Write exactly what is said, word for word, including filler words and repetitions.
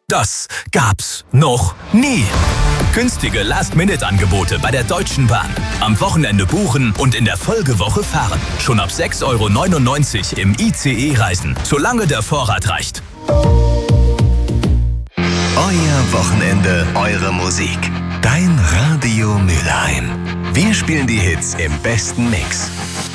Das gab's noch nie. Günstige Last-Minute-Angebote bei der Deutschen Bahn. Am Wochenende buchen und in der Folgewoche fahren. Schon ab sechs Euro neunundneunzig im I C E reisen, solange der Vorrat reicht. Euer Wochenende, eure Musik. Dein Radio Mülheim. Wir spielen die Hits im besten Mix.